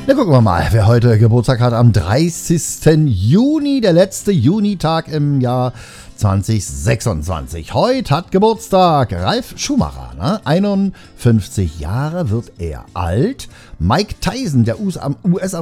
Na, gucken wir mal, wer heute Geburtstag hat am 30. Juni, der letzte Junitag im Jahr 2026. Heute hat Geburtstag Ralf Schumacher, ne? 51 Jahre wird er alt. Mike Tyson, der US